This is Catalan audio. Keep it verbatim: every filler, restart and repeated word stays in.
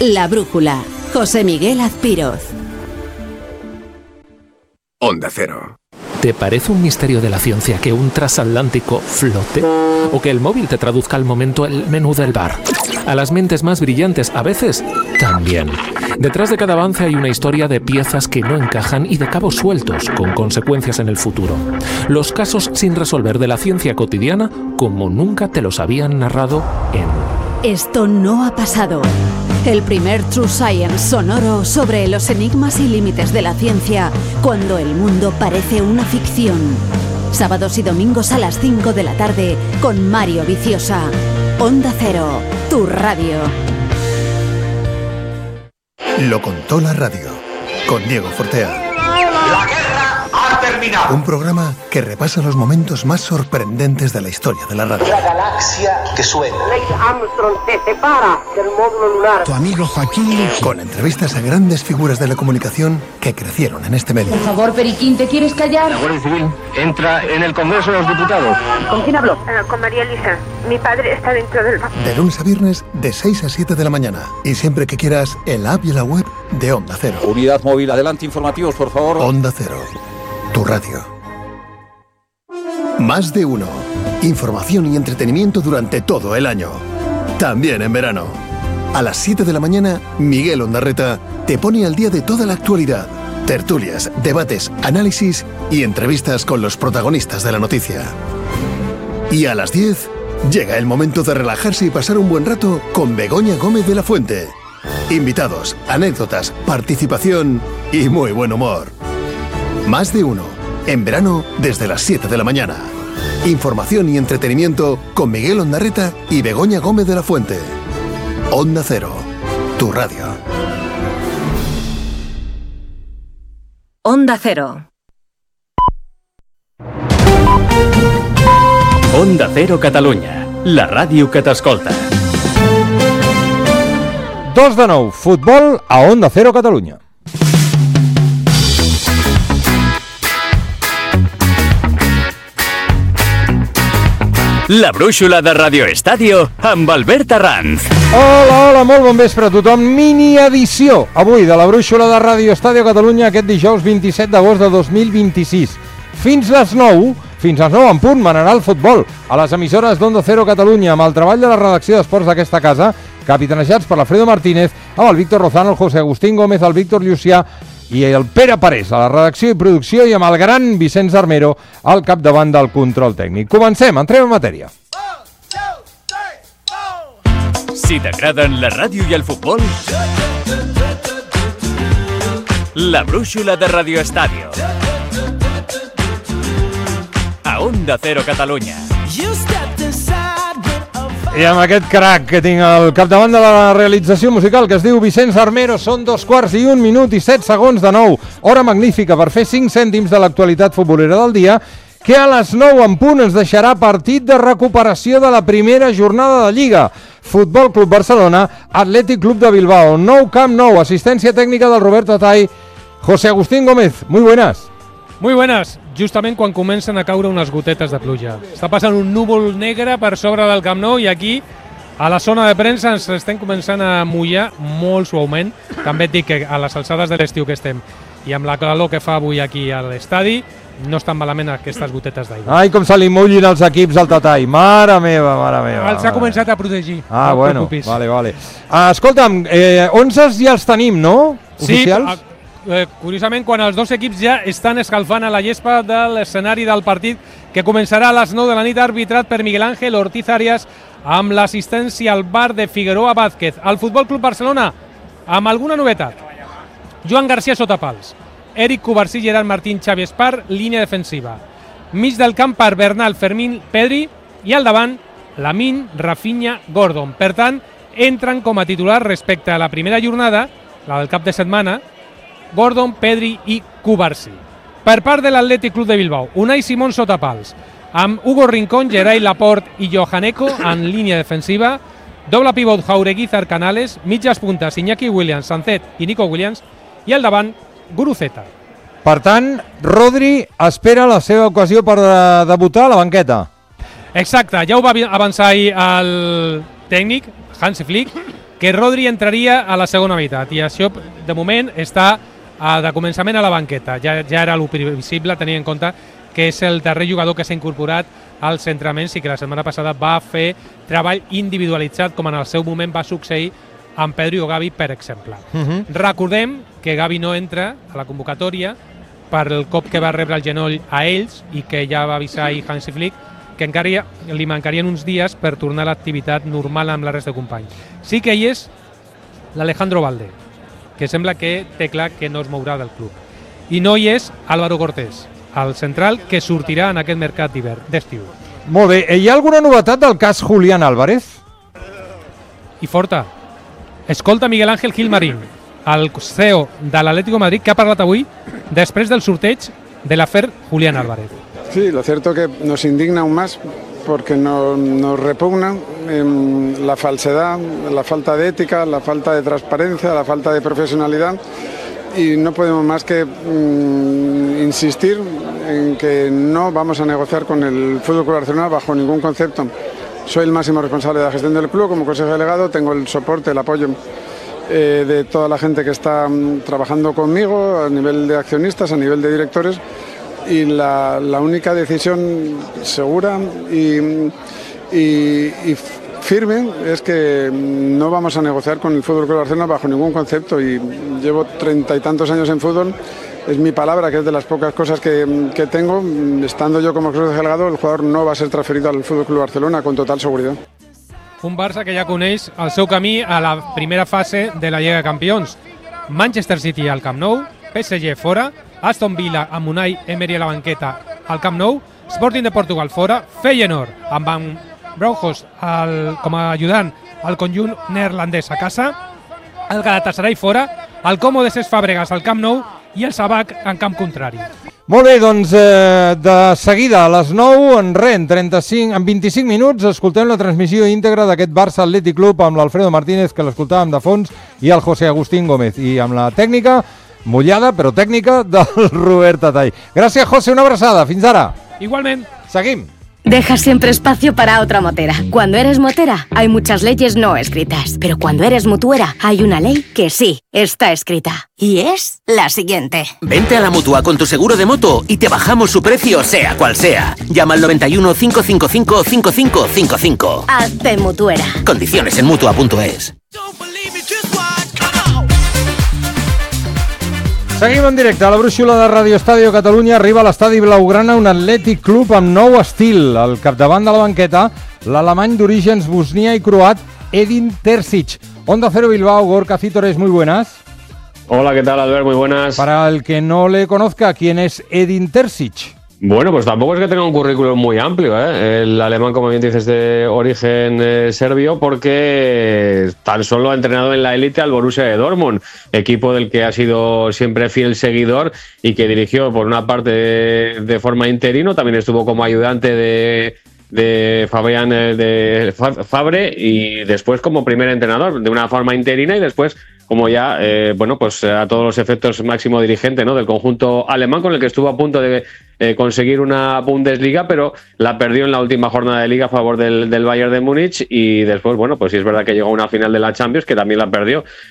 La Brújula, José Miguel Azpiroz. Onda Cero. ¿Te parece un misterio de la ciencia que un transatlántico flote? ¿O que el móvil te traduzca al momento el menú del bar? A las mentes más brillantes, a veces, también. Detrás de cada avance hay una historia de piezas que no encajan y de cabos sueltos, con consecuencias en el futuro. Los casos sin resolver de la ciencia cotidiana, como nunca te los habían narrado en... Esto no ha pasado. El primer True Science sonoro sobre los enigmas y límites de la ciencia cuando el mundo parece una ficción. Sábados y domingos a las cinco de la tarde con Mario Viciosa. Onda Cero, tu radio. Lo contó la radio, con Diego Fortea. La guerra ha terminado. Un programa que repasa los momentos más sorprendentes de la historia de la radio. La galaxia que suena. Neil Armstrong se separa del módulo lunar. Tu amigo Joaquín. Con entrevistas a grandes figuras de la comunicación que crecieron en este medio. Por favor, Periquín, ¿te quieres callar? La Guardia Civil entra en el Congreso de los Diputados. ¿Con quién habló? Uh, con María Elisa. Mi padre está dentro del banco. De lunes a viernes, de seis a siete de la mañana. Y siempre que quieras, en la app y en la web de Onda Cero. Unidad móvil, adelante, informativos, por favor. Onda Cero, tu radio. Más de uno. Información y entretenimiento durante todo el año. También en verano. A las siete de la mañana, Miguel Ondarreta te pone al día de toda la actualidad. Tertulias, debates, análisis y entrevistas con los protagonistas de la noticia. Y a las diez, llega el momento de relajarse y pasar un buen rato con Begoña Gómez de la Fuente. Invitados, anécdotas, participación y muy buen humor. Más de uno. En verano, desde las siete de la mañana. Información y entretenimiento con Miguel Ondarreta y Begoña Gómez de la Fuente. Onda Cero, tu radio. Onda Cero. Onda Cero Catalunya, la ràdio que t'escolta. Dos de nou, futbol a Onda Cero Catalunya. La brúixola de Radio Estadio amb Albert Arranz. Hola, hola, molt bon vespre a tothom. Mini edició avui de la brúixola de Radio Estadio Catalunya aquest dijous vint-i-set d'agost de dos mil vint-i-sis. Fins les nou, fins les nou en punt, manarà el futbol a les emissores d'Onda Cero Catalunya amb el treball de la redacció d'esports d'aquesta casa, capitanejats per l'Alfredo Martínez, amb el Víctor Lozano, el José Agustín Gómez, el Víctor Llucià i el Pere Parés a la redacció i producció i amb el gran Vicenç Armero al capdavant del control tècnic. Comencem, entrem en matèria. Si t'agraden la ràdio i el futbol, la brúixola de Radio Estadio a Onda Cero Catalunya. I amb aquest crac que tinc al capdavant de la realització musical, que es diu Vicenç Armero, són dos quarts i un minut i set segons de nou. Hora magnífica per fer cinc cèntims de l'actualitat futbolera del dia, que a les nou en punt ens deixarà partit de recuperació de la primera jornada de Lliga. Futbol Club Barcelona, Atlètic Club de Bilbao, nou Camp Nou, assistència tècnica del Roberto Atay. José Agustín Gómez, muy buenas. Muy buenas, justament quan comencen a caure unes gotetes de pluja. Està passant un núvol negre per sobre del Camp Nou i aquí, a la zona de premsa, ens estem començant a mullar molt suaument. També et dic que a les alçades de l'estiu que estem i amb la calor que fa avui aquí a l'estadi, no estan malament aquestes gotetes d'aigua. Ai, com se li mullin els equips al Tatay. Mare meva, mare meva. Els ha començat a protegir. Ah, no bueno, preocupis. vale, vale. Ah, escolta'm, eh, onzes ja els tenim, no? Oficials? Sí, eh, curiosament, quan els dos equips ja estan escalfant a la gespa de l'escenari del partit que començarà a les nou de la nit, arbitrat per Miguel Ángel Ortiz Arias, amb l'assistència al bar de Figueroa Vázquez. El Futbol Club Barcelona, amb alguna novetat. Joan García sota pals. Eric Cubarsí, Gerard Martín, Xavi Espar, línia defensiva. Mig del camp per Bernal, Fermín, Pedri i al davant Lamine, Rafinha, Gordon. Per tant, entren com a titular respecte a la primera jornada, la del cap de setmana, Gordon, Pedri i Cubarsí. Per part de l'Atlètic Club de Bilbao, Unai Simón sota pals, amb Hugo Rincón, Geray Laporte i Johaneco en línia defensiva, doble pivot Jaureguizar Canales, mitges puntes Iñaki Williams, Sancet i Nico Williams, i al davant Guruceta. Per tant, Rodri espera la seva ocasió per debutar a la banqueta. Exacte, ja ho va avançar ahir el tècnic, Hansi Flick, que Rodri entraria a la segona meitat, i això de moment està a, de començament a la banqueta. Ja, ja era el previsible, tenint en compte que és el darrer jugador que s'ha incorporat als entrenaments i que la setmana passada va fer treball individualitzat, com en el seu moment va succeir amb Pedri o Gavi, per exemple. Uh-huh. Recordem que Gavi no entra a la convocatòria per el cop que va rebre el genoll a ells i que ja va avisar ahir Hansi Flick que encara li mancarien uns dies per tornar a l'activitat normal amb la resta de companys. Sí que hi és l'Alejandro Balde, que sembla que té clar que no es mourà del club. I no hi és Álvaro Cortés, el central que sortirà en aquest mercat d'hivern, d'estiu. Molt bé, hi ha alguna novetat del cas Julián Álvarez? I forta. Escolta Miguel Ángel Gilmarín, el C E O de l'Atlético de Madrid, que ha parlat avui després del sorteig de l'afer Julián Álvarez. Sí, lo cierto es que nos indigna aún más porque no, nos repugna eh, la falsedad, la falta de ética, la falta de transparencia, la falta de profesionalidad, y no podemos más que mm, insistir en que no vamos a negociar con el F C Barcelona bajo ningún concepto. Soy el máximo responsable de la gestión del club como consejero delegado, tengo el soporte, el apoyo eh, de toda la gente que está mm, trabajando conmigo a nivel de accionistas, a nivel de directores, y la, la única decisión segura y, y, y firme es que no vamos a negociar con el F C Barcelona bajo ningún concepto, y llevo treinta y tantos años en fútbol. Es mi palabra, que es de las pocas cosas que, que tengo. Estando yo como consejero delegado, el jugador no va a ser transferido al F C Barcelona con total seguridad. Un Barça que ja coneix el seu camí a la primera fase de la Lliga de Campions. Manchester City al Camp Nou, P S G fora, Aston Villa amb Unai Emery a la banqueta al Camp Nou, Sporting de Portugal fora, Feyenoord amb Van Bronckhorst al, com a ajudant al conjunt neerlandès a casa, el Galatasaray fora, el Como de Cesc Fàbregas al Camp Nou i el Sabac en camp contrari. Molt bé, doncs eh, de seguida a les nou, en res, en, trenta-cinc, en vint-i-cinc minuts, escoltem la transmissió íntegra d'aquest Barça Atlètic Club amb l'Alfredo Martínez, que l'escoltàvem de fons, i el José Agustín Gómez, i amb la tècnica, mullada, però tècnica, del Robert Tatall. Gràcies, José, una abraçada. Fins ara. Igualment. Seguim. Deja siempre espacio para otra motera. Cuando eres motera, hay muchas leyes no escritas. Pero cuando eres mutuera, hay una ley que sí está escrita. Y es la siguiente. Vente a la Mutua con tu seguro de moto y te bajamos su precio, sea cual sea. Llama al noventa y uno, cinco cinco cinco, cinco cinco cinco cinco. Hazte mutuera. Condiciones en mutua punto es. Seguim en directe a la brúixola de Radio Estadio Catalunya. Arriba a l'estadi Blaugrana un Atlètic Club amb nou estil. Al capdavant de la banqueta, l'alemany d'orígens bosnia i croat Edin Terzic. Onda Cero Bilbao, Gorka Cítores, muy buenas. Hola, ¿qué tal, Albert? Muy buenas. Para el que no le conozca, ¿quién es Edin Terzic? Bueno, pues tampoco es que tenga un currículum muy amplio, ¿eh? El alemán, como bien dices, de origen eh, serbio, porque tan solo ha entrenado en la élite al Borussia de Dortmund, equipo del que ha sido siempre fiel seguidor y que dirigió por una parte de, de forma interino, también estuvo como ayudante de, de Fabián de Fabre y después como primer entrenador de una forma interina y después como ya, eh, bueno, pues a todos los efectos máximo dirigente, ¿no?, del conjunto alemán, con el que estuvo a punto de eh, conseguir una Bundesliga, pero la perdió en la última jornada de Liga a favor del, del Bayern de Múnich y después, bueno, pues sí es verdad que llegó a una final de la Champions, que también la perdió,